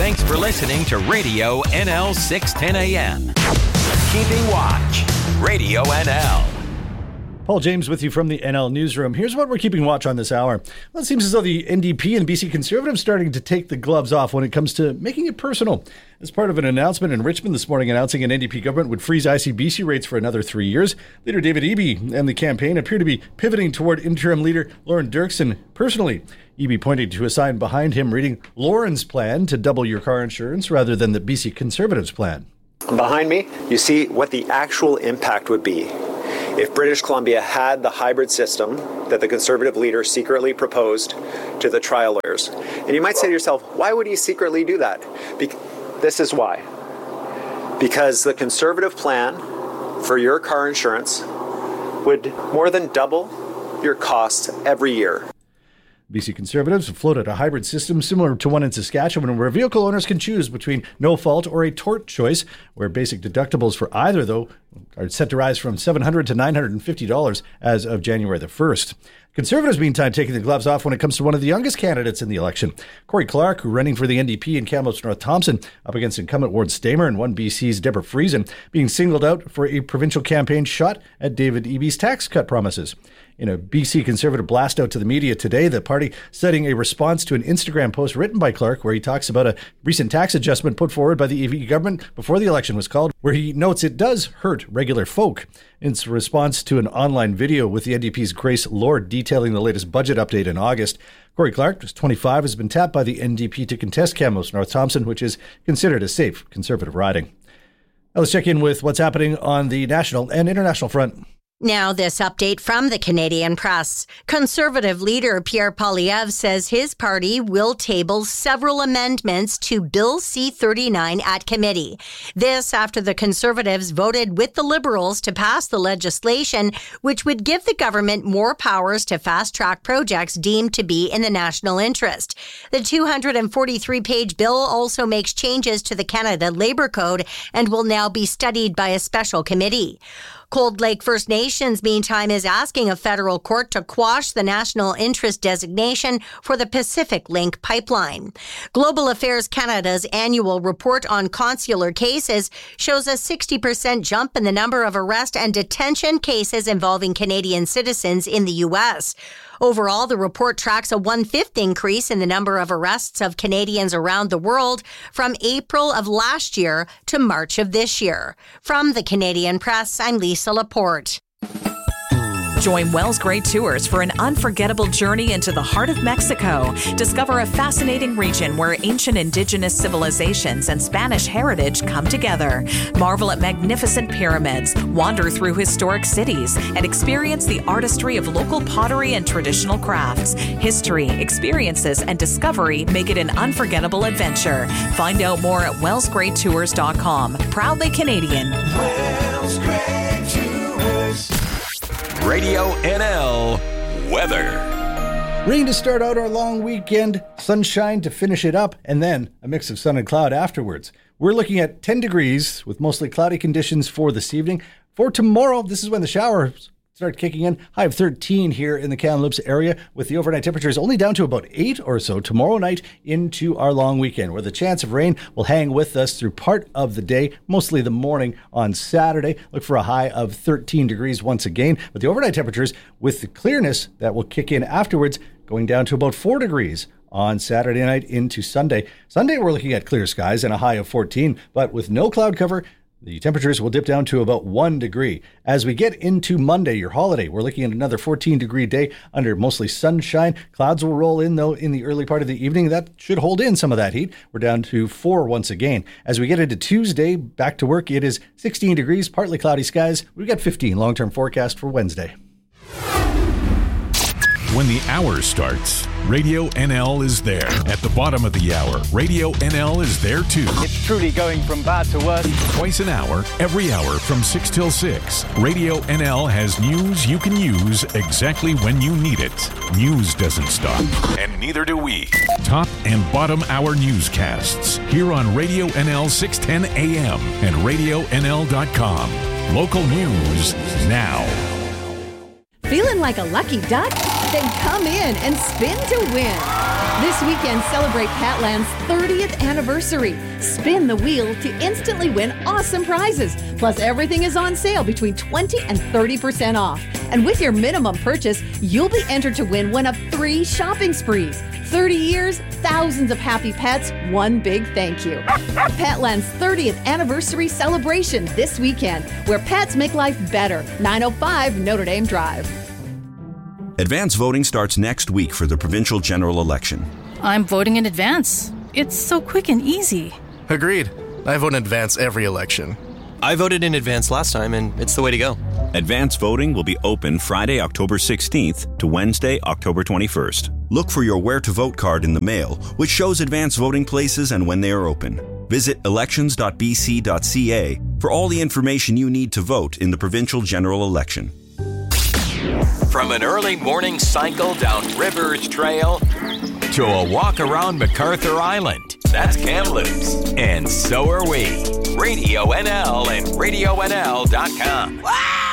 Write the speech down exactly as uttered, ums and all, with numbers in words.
Thanks for listening to Radio N L six ten A M. Keeping watch. Radio N L. Paul James with you from the N L Newsroom. Here's what we're keeping watch on this hour. Well, it seems as though the N D P and B C Conservatives starting to take the gloves off when it comes to making it personal. As part of an announcement in Richmond this morning announcing an N D P government would freeze I C B C rates for another three years, Leader David Eby and the campaign appear to be pivoting toward interim leader Lauren Dirksen personally. Eby pointing to a sign behind him reading Lauren's plan to double your car insurance rather than the B C Conservatives' plan. Behind me, you see what the actual impact would be if British Columbia had the hybrid system that the Conservative leader secretly proposed to the trial lawyers. And you might say to yourself, why would he secretly do that? Be- this is why. Because the Conservative plan for your car insurance would more than double your costs every year. B C Conservatives have floated a hybrid system similar to one in Saskatchewan where vehicle owners can choose between no fault or a tort choice, where basic deductibles for either, though, are set to rise from seven hundred dollars to nine hundred fifty dollars as of January the first. Conservatives, meantime, taking the gloves off when it comes to one of the youngest candidates in the election. Corey Clark, who running for the N D P in Kamloops North Thompson, up against incumbent Ward Stamer and one B C's Deborah Friesen, being singled out for a provincial campaign shot at David Eby's tax cut promises. In a B C Conservative blast out to the media today, the party citing a response to an Instagram post written by Clark where he talks about a recent tax adjustment put forward by the Eby government before the election was called, where he notes it does hurt regular folk. In response to an online video with the N D P's Grace Lord detailing the latest budget update in August, Corey Clark, just twenty-five, has been tapped by the N D P to contest Kamloops North Thompson, which is considered a safe Conservative riding. Now let's check in with what's happening on the national and international front. Now, this update from the Canadian Press. Conservative leader Pierre Poilievre says his party will table several amendments to Bill C thirty-nine at committee. This after the Conservatives voted with the Liberals to pass the legislation, which would give the government more powers to fast-track projects deemed to be in the national interest. The two hundred forty-three page bill also makes changes to the Canada Labour Code and will now be studied by a special committee. Cold Lake First Nations, meantime, is asking a federal court to quash the national interest designation for the Pacific Link pipeline. Global Affairs Canada's annual report on consular cases shows a sixty percent jump in the number of arrest and detention cases involving Canadian citizens in the U S. Overall, the report tracks a one-fifth increase in the number of arrests of Canadians around the world from April of last year to March of this year. From the Canadian Press, I'm Lisa Laporte. Join Wells Gray Tours for an unforgettable journey into the heart of Mexico. Discover a fascinating region where ancient indigenous civilizations and Spanish heritage come together. Marvel at magnificent pyramids, wander through historic cities, and experience the artistry of local pottery and traditional crafts. History, experiences, and discovery make it an unforgettable adventure. Find out more at wells gray tours dot com. Proudly Canadian. Wells Gray Tours. Radio N L weather. Rain to start out our long weekend, sunshine to finish it up, and then a mix of sun and cloud afterwards. We're looking at ten degrees with mostly cloudy conditions for this evening. For tomorrow, this is when the showers start kicking in. High of thirteen here in the Kamloops area, with the overnight temperatures only down to about eight or so tomorrow night into our long weekend, where the chance of rain will hang with us through part of the day, mostly the morning on Saturday. Look for a high of thirteen degrees once again, but the overnight temperatures with the clearness that will kick in afterwards going down to about four degrees on Saturday night into Sunday. Sunday, we're looking at clear skies and a high of fourteen, but with no cloud cover, the temperatures will dip down to about one degree. As we get into Monday, your holiday, we're looking at another fourteen degree day under mostly sunshine. Clouds will roll in, though, in the early part of the evening. That should hold in some of that heat. We're down to four once again. As we get into Tuesday, back to work, it is sixteen degrees, partly cloudy skies. We've got fifteen long-term forecast for Wednesday. When the hour starts, Radio N L is there. At the bottom of the hour, Radio N L is there too. It's truly going from bad to worse. Twice an hour, every hour from six till six. Radio N L has news you can use exactly when you need it. News doesn't stop, and neither do we. Top and bottom hour newscasts here on Radio N L six ten A M and radio n l dot com. Local news now. Feeling like a lucky duck? Then come in and spin to win. This weekend, celebrate Patland's thirtieth anniversary. Spin the wheel to instantly win awesome prizes. Plus, everything is on sale between twenty and thirty percent off. And with your minimum purchase, you'll be entered to win one of three shopping sprees. thirty years, thousands of happy pets, one big thank you. Patland's thirtieth anniversary celebration this weekend, where pets make life better. nine oh five Notre Dame Drive. Advance voting starts next week for the provincial general election. I'm voting in advance. It's so quick and easy. Agreed. I vote in advance every election. I voted in advance last time, and it's the way to go. Advance voting will be open Friday, October sixteenth to Wednesday, October twenty-first. Look for your Where to Vote card in the mail, which shows advance voting places and when they are open. Visit elections dot b c dot c a for all the information you need to vote in the provincial general election. From an early morning cycle down Rivers Trail to a walk around MacArthur Island, that's Kamloops. And so are we. Radio N L and radio N L dot com. Wow!